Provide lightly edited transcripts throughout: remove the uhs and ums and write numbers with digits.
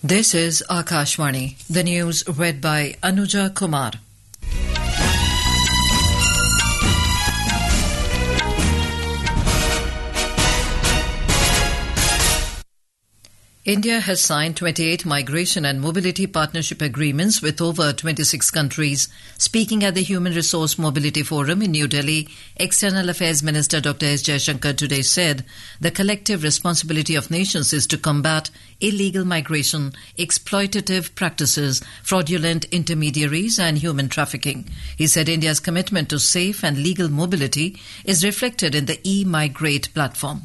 This is Akashvani. The news read by Anuja Kumar. India has signed 28 migration and mobility partnership agreements with over 26 countries. Speaking at the Human Resource Mobility Forum in New Delhi, External Affairs Minister Dr. S. Jaishankar today said the collective responsibility of nations is to combat illegal migration, exploitative practices, fraudulent intermediaries and human trafficking. He said India's commitment to safe and legal mobility is reflected in the e-Migrate platform.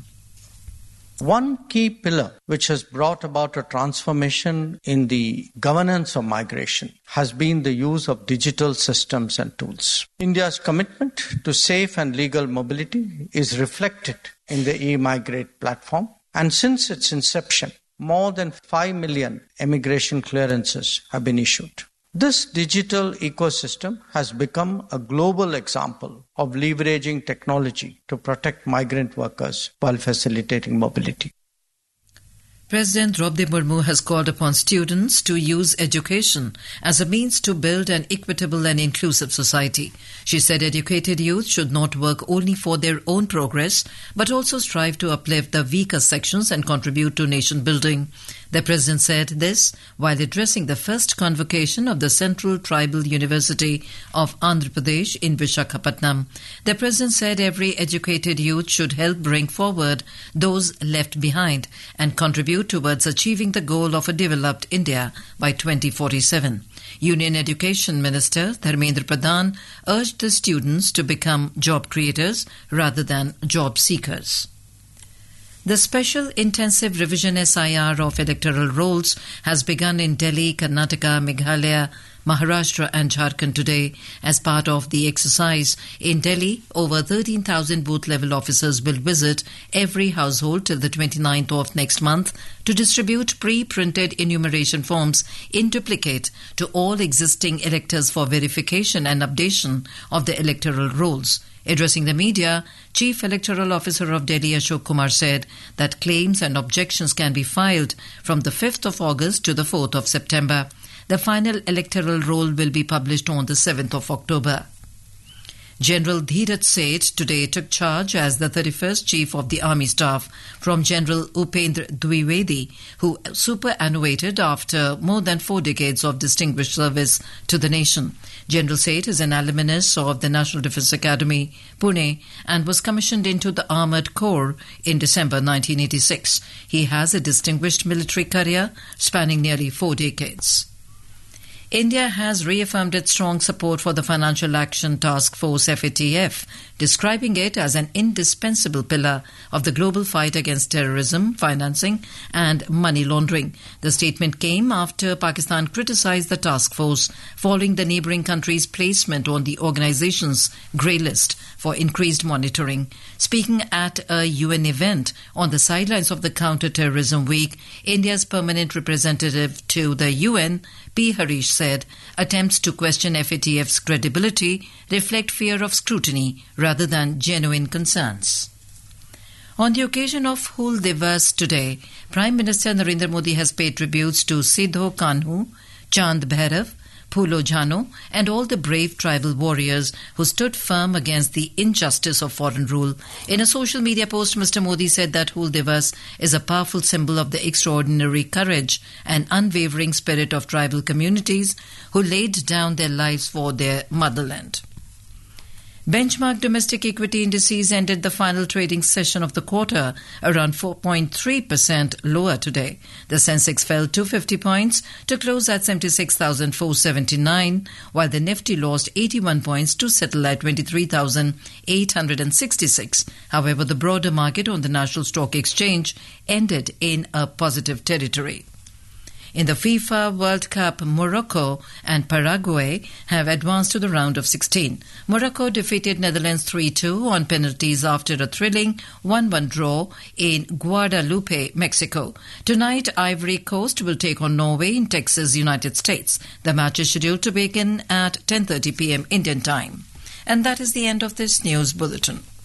One key pillar which has brought about a transformation in the governance of migration has been the use of digital systems and tools. India's commitment to safe and legal mobility is reflected in the e-Migrate platform, and since its inception, more than 5 million immigration clearances have been issued. This digital ecosystem has become a global example of leveraging technology to protect migrant workers while facilitating mobility. President Draupadi Murmu has called upon students to use education as a means to build an equitable and inclusive society. She said educated youth should not work only for their own progress, but also strive to uplift the weaker sections and contribute to nation building. The President said this while addressing the first convocation of the Central Tribal University of Andhra Pradesh in Visakhapatnam. The President said every educated youth should help bring forward those left behind and contribute towards achieving the goal of a developed India by 2047. Union Education Minister Dharmendra Pradhan urged the students to become job creators rather than job seekers. The Special Intensive Revision SIR of electoral rolls has begun in Delhi, Karnataka, Meghalaya, Maharashtra and Jharkhand today. As part of the exercise in Delhi, over 13,000 booth-level officers will visit every household till the 29th of next month to distribute pre-printed enumeration forms in duplicate to all existing electors for verification and updation of the electoral rolls. Addressing the media, Chief Electoral Officer of Delhi Ashok Kumar said that claims and objections can be filed from the 5th of August to the 4th of September. The final electoral roll will be published on the 7th of October. General Dheeraj Seth today took charge as the 31st Chief of the Army Staff from General Upendra Dwivedi, who superannuated after more than 4 decades of distinguished service to the nation. General Seth is an alumnus of the National Defence Academy, Pune, and was commissioned into the Armoured Corps in December 1986. He has a distinguished military career spanning nearly 4 decades. India has reaffirmed its strong support for the Financial Action Task Force FATF, describing it as an indispensable pillar of the global fight against terrorism, financing and money laundering. The statement came after Pakistan criticized the task force following the neighbouring country's placement on the organization's grey list for increased monitoring. Speaking at a UN event on the sidelines of the Counter-Terrorism Week, India's permanent representative to the UN, P. Harish, said attempts to question FATF's credibility reflect fear of scrutiny rather than genuine concerns. On the occasion of Hul Divas today, Prime Minister Narendra Modi has paid tributes to Sidho Kanhu, Chand Bhairav, Phulo Jhano and all the brave tribal warriors who stood firm against the injustice of foreign rule. In a social media post, Mr. Modi said that Hul Divas is a powerful symbol of the extraordinary courage and unwavering spirit of tribal communities who laid down their lives for their motherland. Benchmark domestic equity indices ended the final trading session of the quarter around 4.3% lower today. The Sensex fell 250 points to close at 76,479, while the Nifty lost 81 points to settle at 23,866. However, the broader market on the National Stock Exchange ended in a positive territory. In the FIFA World Cup, Morocco and Paraguay have advanced to the round of 16. Morocco defeated Netherlands 3-2 on penalties after a thrilling 1-1 draw in Guadalupe, Mexico. Tonight, Ivory Coast will take on Norway in Texas, United States. The match is scheduled to begin at 10:30 p.m. Indian time. And that is the end of this news bulletin.